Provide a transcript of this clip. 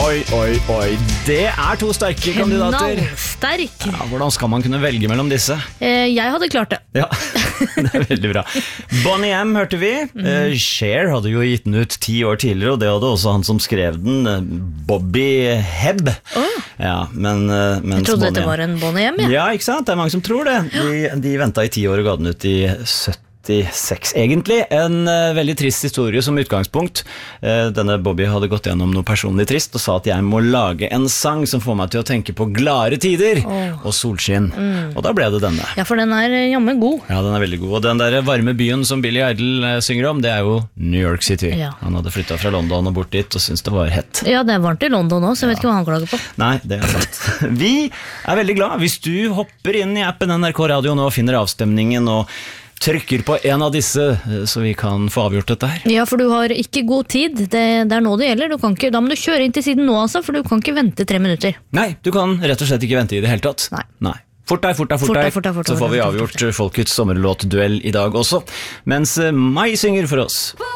Oi. Det to sterke kandidater. Knallsterk. Ja, hvordan skal man kunne velge mellom disse? Jeg hadde klart det. Ja, det veldig bra. Boney M hørte vi. Cher hadde jo gitt den ut 10 år tidligere, og det hadde også han som skrev den, Bobby Hebb. Ja, men Jeg trodde dette var en Boney M, Ja, ikke sant? Det mange som tror det. De ventet i 10 år og ga den ut i 76 egentlig. En veldig trist historie som utgangspunkt. Denne Bobby hadde gått gjennom noe personlig trist og sa at jeg må lage en sang som får meg til å tenke på gladere tider og solskinn. Og da ble det denne. Ja, for den jammen god. Ja, den veldig god. Og den der varme byen som Billy Idol synger om, det jo New York City. Ja. Han hadde flyttet fra London og bort dit og syntes det var hett. Ja, det varmt i London også, så jeg vet ikke hva han klager på. Nei, det sant. Vi veldig glad hvis du hopper inn i appen NRK Radio nå og finner avstemningen og trykker på en av disse, så vi kan få avgjort dette her. Ja, for du har ikke god tid. Det nå det gjelder. Da må du kjøre inn til siden nå, altså, for du kan ikke vente 3 minutter. Nei, du kan rett og slett ikke vente i det hele tatt. Nei. Fort deg, så får vi avgjort folkets sommerlåtduell i dag også, mens Mai synger for oss.